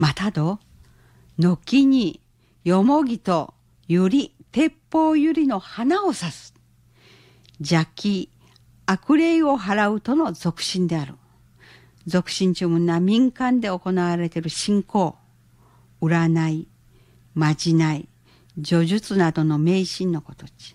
またど、軒によもぎとゆり、鉄砲ゆりの花を指す。邪気、悪霊を払うとの俗信である。俗信中な民間で行われている信仰、占い、まじない、叙述などの迷信のことち。